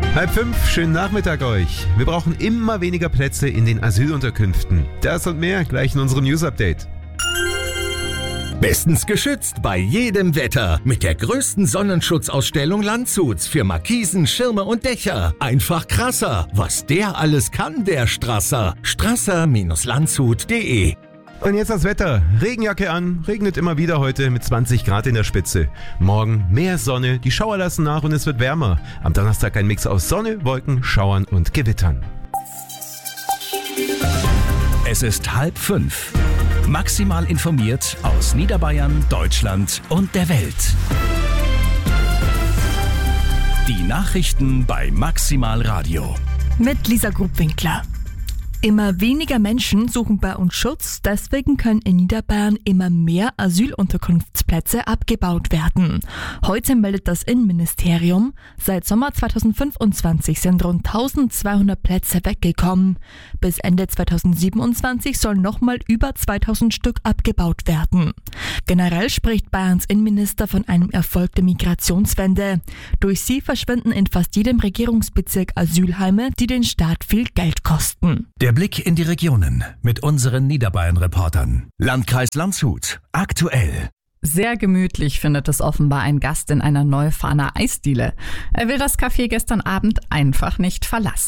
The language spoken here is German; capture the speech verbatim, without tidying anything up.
Halb fünf, schönen Nachmittag euch. Wir brauchen immer weniger Plätze in den Asylunterkünften. Das und mehr gleich in unserem News-Update. Bestens geschützt bei jedem Wetter. Mit der größten Sonnenschutzausstellung Landshuts für Markisen, Schirme und Dächer. Einfach krasser. Was der alles kann, der Strasser. Strasser Landshut punkt de. Und jetzt das Wetter. Regenjacke an, regnet immer wieder heute mit zwanzig Grad in der Spitze. Morgen mehr Sonne, die Schauer lassen nach und es wird wärmer. Am Donnerstag ein Mix aus Sonne, Wolken, Schauern und Gewittern. Es ist halb fünf. Maximal informiert aus Niederbayern, Deutschland und der Welt. Die Nachrichten bei Maximal Radio. Mit Lisa Grubwinkler. Immer weniger Menschen suchen bei uns Schutz, deswegen können in Niederbayern immer mehr Asylunterkunftsplätze abgebaut werden. Heute meldet das Innenministerium, seit Sommer zweitausendfünfundzwanzig sind rund eintausendzweihundert Plätze weggekommen. Bis Ende zweitausendsiebenundzwanzig sollen nochmal über zweitausend Stück abgebaut werden. Generell spricht Bayerns Innenminister von einem Erfolg der Migrationswende. Durch sie verschwinden in fast jedem Regierungsbezirk Asylheime, die den Staat viel Geld kosten. Der Blick in die Regionen mit unseren Niederbayern-Reportern. Landkreis Landshut, aktuell. Sehr gemütlich findet es offenbar ein Gast in einer Neufahrener Eisdiele. Er will das Café gestern Abend einfach nicht verlassen.